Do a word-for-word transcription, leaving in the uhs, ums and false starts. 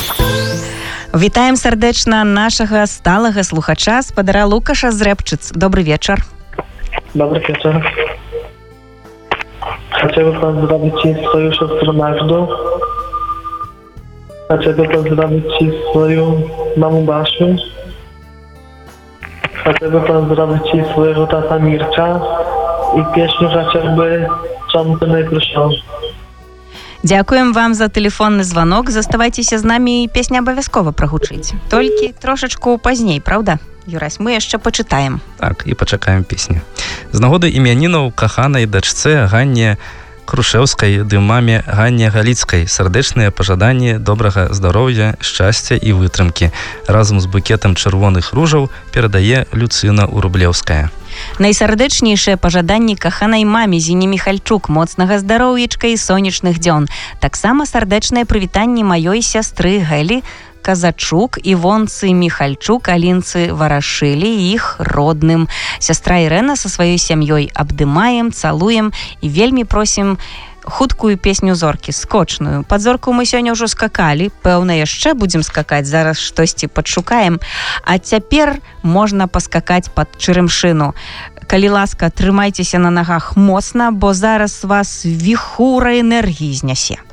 Вітаем сардэчна нашага сталага слухача, спадара Лукаша з Рэпчыц. Добрый вечар. Добрый вечер. Хотел бы поздравить и свою сестру Магду. Хотел бы поздравить и свою маму Башу. Хотел бы поздравить и своего тата Мирча. И песню хотел бы «Чом ты не пришел». Дзякуем вам за тэлефонны званок. Заставайцеся з намі, і песня абавязкова прагучыць. Толькі трошачку пазней, праўда? Юрась, мы яшчэ пачытаем. Так, і пачакаем песню. З нагоды імянінаў каханай дачцэ Ганне Крушэўскай ды маме Ганне Галіцкай сардэчныя пажаданні добрага здароўя, шчасця і вытрымкі. Разам з букетам чырвоных ружаў перадае Люцына Урублеўская. Найсардэчнейшыя пажаданні каханай маме Зіне Міхальчук, моцнага здароўечка і сонечных дзён. Таксама сардэчныя прывітанні маёй сястры Гэлі Казачук, Івонцы Міхальчук, Алінцы Варашылі і іх родным. Сястра Ірэна са сваёй сям'ёй абдымаем, цалуем і вельмі просім хуткую песню зоркі, скочную. Пад зорку мы сёння ўжо скакалі, пэўна, яшчэ будзем скакаць, зараз штосьці падшукаем. А цяпер можна паскакаць пад чырымшыну. Калі ласка, трымайцеся на нагах моцна, бо зараз вас віхура энергіі знясе.